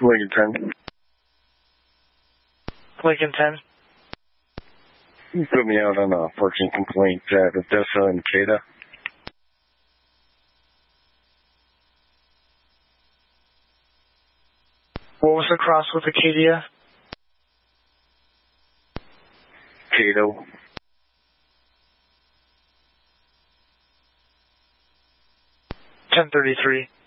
Lincoln 10. Lincoln 10. You put me out on a parking complaint at Odessa and Cada. What was the cross with Acadia? Cato. 1033.